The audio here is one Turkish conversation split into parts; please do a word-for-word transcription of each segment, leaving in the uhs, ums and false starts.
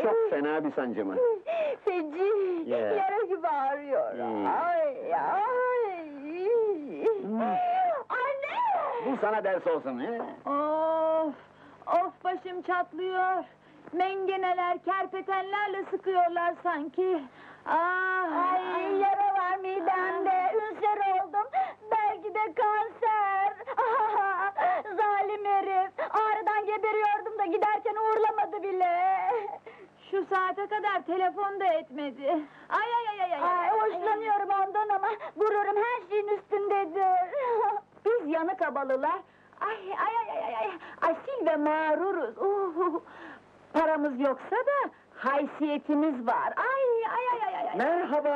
Çok fena bir sancı mı? Feci, Ya. yara gibi ağrıyor. Hmm. Ay, ay! Anne! Bu sana ders olsun, he? Of! Of başım çatlıyor! Mengeneler, kerpetenlerle sıkıyorlar sanki! Ah! Ay, yara var midemde, ülser oldum, belki de kanser! Zalim herif! Ağrıdan geberiyordum da giderken uğurlamadı bile! Şu saate kadar telefon da etmedi! Ay ay ay ay ay! Ay, hoşlanıyorum ondan ama gururum her şeyin üstündedir! Biz yanık abalılar, ay ay ay ay ay, asil ve mağruruz! Uh, paramız yoksa da haysiyetimiz var! Ay ay ay ay ay! Merhaba!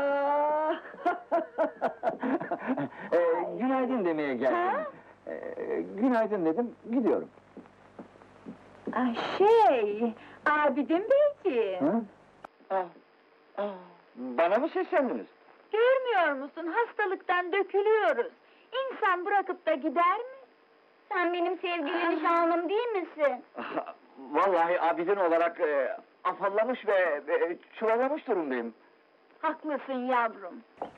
ee, günaydın demeye geldim. Ha? Ee, günaydın dedim, gidiyorum. Ay şey, Abidin Beyciğim! Hı? Ah, ah, bana mı seslendiniz? Görmüyor musun, hastalıktan dökülüyoruz! İnsan bırakıp da gider mi? Sen benim sevgili nişanlım değil misin? Vallahi abidin olarak e, afallamış ve e, çuvallamış durumdayım. Haklısın yavrum!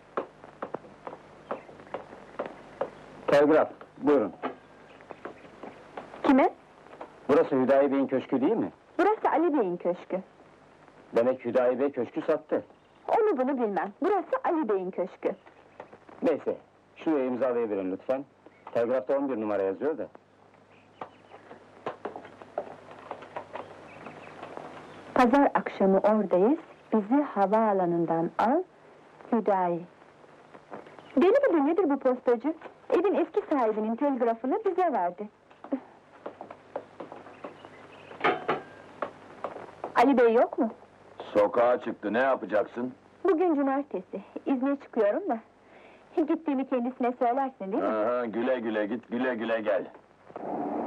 Telgraf, buyurun. Kime? Burası Hüdayi Bey'in köşkü değil mi? Burası Ali Bey'in köşkü. Demek Hüdayi Bey köşkü sattı. Onu bunu bilmem, burası Ali Bey'in köşkü. Neyse, şuraya imzalayıverin lütfen. Telgrafta on bir numara yazıyor da. Pazar akşamı oradayız, bizi havaalanından al, Hüdayi. Deli midir nedir bu postacı? Evin eski sahibinin telgrafını bize verdi. Ali Bey yok mu? Sokağa çıktı, ne yapacaksın? Bugün cumartesi, izne çıkıyorum da. Gittiğimi kendisine söylersin değil mi? Aha, güle güle git, güle güle gel.